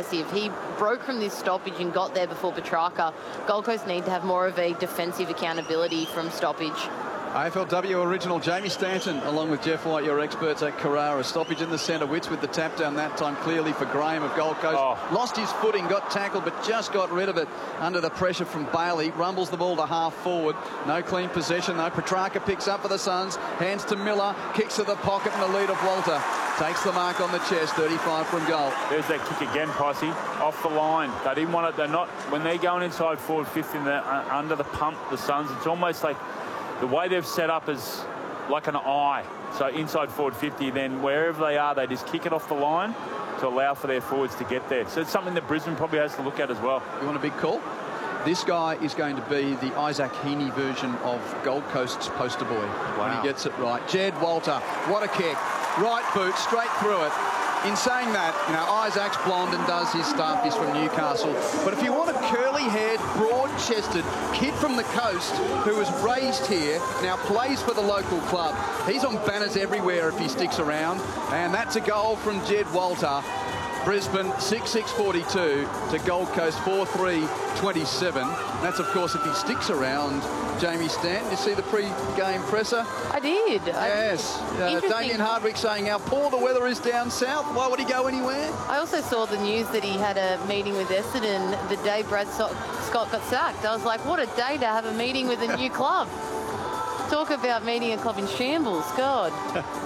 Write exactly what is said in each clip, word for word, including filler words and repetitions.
aggressive. He broke from this stoppage and got there before Petrarca. Gold Coast need to have more of a defensive accountability from stoppage. A F L W original Jamie Stanton, along with Jeff White, your experts at Carrara. Stoppage in the centre. Witts with the tap down that time, clearly for Graham of Gold Coast. Oh. Lost his footing, got tackled, but just got rid of it under the pressure from Bailey. Rumbles the ball to half forward. No clean possession, though. Petrarca picks up for the Suns. Hands to Miller. Kicks to the pocket, and the lead of Walter. Takes the mark on the chest. thirty-five from goal. There's that kick again, Posse. Off the line. They didn't want it. They're not. When they're going inside forward fifty in the, uh, under the pump, the Suns, it's almost like the way they've set up is like an eye. So inside forward fifty, then wherever they are, they just kick it off the line to allow for their forwards to get there. So it's something that Brisbane probably has to look at as well. You want a big call? This guy is going to be the Isaac Heaney version of Gold Coast's poster boy. Wow. When he gets it right. Jed Walter, what a kick. Right boot, straight through it. In saying that, you know, Isaac's blonde and does his stuff. He's from Newcastle. But if you want a curly-haired, broad-chested kid from the coast who was raised here, now plays for the local club, he's on banners everywhere if he sticks around. And that's a goal from Jed Walter. Brisbane six six forty-two to Gold Coast four three twenty-seven. That's, of course, if he sticks around. Jamie Stanton, you see the pre-game presser? I did. Yes. Uh, Damien Hardwick saying how poor the weather is down south. Why would he go anywhere? I also saw the news that he had a meeting with Essendon the day Brad so Scott got sacked. I was like, what a day to have a meeting with a new club. Talk about meeting a club in shambles. God.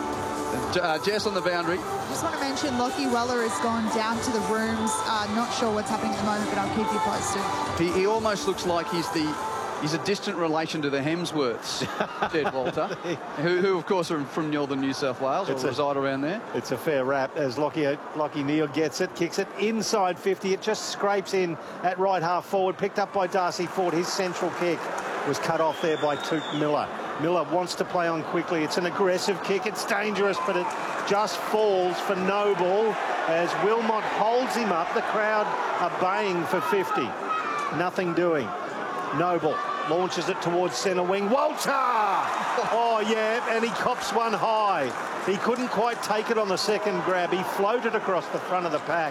uh, Jess on the boundary. Just want to mention Lockie Weller has gone down to the rooms. Uh, not sure what's happening at the moment, but I'll keep you posted. He, he almost looks like he's the he's a distant relation to the Hemsworths, Jed Walter, who, who of course are from northern New South Wales it's or a, reside around there. It's a fair rap as Lockie Lockie Neal gets it, kicks it inside fifty. It just scrapes in at right half forward, picked up by Darcy Ford. His central kick was cut off there by Toot Miller. Miller wants to play on quickly. It's an aggressive kick. It's dangerous, but it just falls for Noble as Wilmot holds him up. The crowd are baying for fifty. Nothing doing. Noble launches it towards centre wing. Walter! Oh, yeah, and he cops one high. He couldn't quite take it on the second grab. He floated across the front of the pack.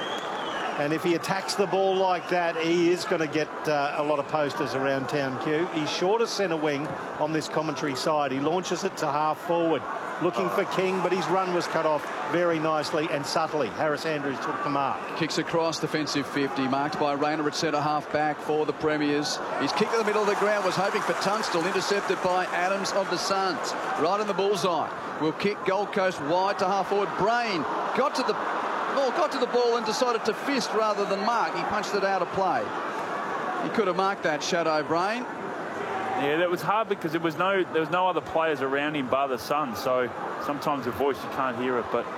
And if he attacks the ball like that, he is going to get uh, a lot of posters around town, Q. He's short of centre wing on this commentary side. He launches it to half forward, looking for King, but his run was cut off very nicely and subtly. Harris Andrews took the mark. Kicks across defensive fifty, marked by Rayner at centre half back for the Premiers. His kick in the middle of the ground was hoping for Tunstall, intercepted by Adams of the Suns. Right in the bullseye. Will kick Gold Coast wide to half forward. Brain got to the Well, got to the ball and decided to fist rather than mark. He punched it out of play. He could have marked that, Shadow Brain. Yeah, that was hard because there was no there was no other players around him bar the Sun. So sometimes the voice you can't hear it, but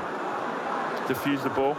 mm. diffuse the ball.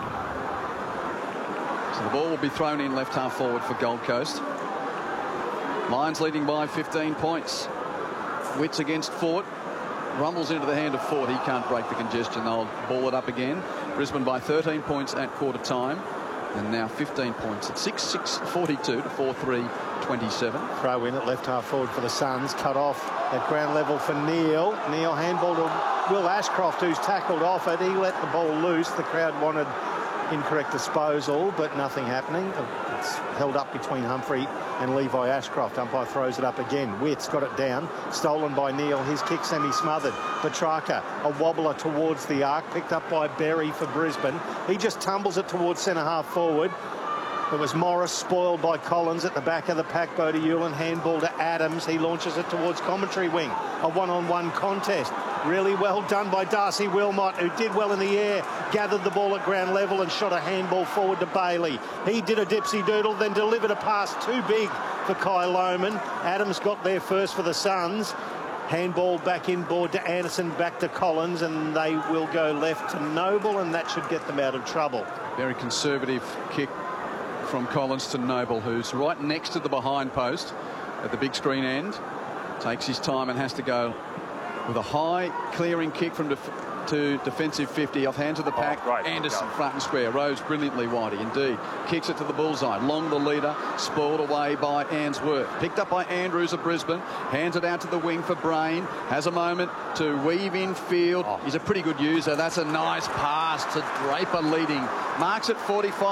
So the ball will be thrown in left half forward for Gold Coast. Lions leading by fifteen points. Witts against Fort. Rumbles into the hand of Ford. He can't break the congestion. They'll ball it up again. Brisbane by thirteen points at quarter time. And now fifteen points at six six forty-two to four three twenty-seven. Throw in at left half forward for the Suns. Cut off at ground level for Neal. Neal handball to Will Ashcroft, who's tackled off it. He let the ball loose. The crowd wanted incorrect disposal, but nothing happening. It's held up between Humphrey and Levi Ashcroft. Umpire throws it up again. Witts got it down. Stolen by Neal. His kick semi-smothered. Petrarca, a wobbler towards the arc. Picked up by Berry for Brisbane. He just tumbles it towards centre half forward. It was Morris, spoiled by Collins at the back of the pack. Bodie Hewlin, handball to Adams. He launches it towards commentary wing. A one-on-one contest. Really well done by Darcy Wilmot, who did well in the air, gathered the ball at ground level and shot a handball forward to Bailey. He did a dipsy-doodle, then delivered a pass too big for Kai Lohman. Adams got there first for the Suns. Handball back inboard to Anderson, back to Collins, and they will go left to Noble, and that should get them out of trouble. Very conservative kick from Collins to Noble, who's right next to the behind post at the big screen end. Takes his time and has to go with a high clearing kick from def to defensive fifty off hands of the pack. Oh, Anderson front and square. Rose brilliantly, Whitey, indeed. Kicks it to the bullseye. Long the leader. Spoiled away by Answorth. Picked up by Andrews of Brisbane. Hands it out to the wing for Brain. Has a moment to weave in field. Oh. He's a pretty good user. That's a nice pass to Draper leading. Marks at forty-five.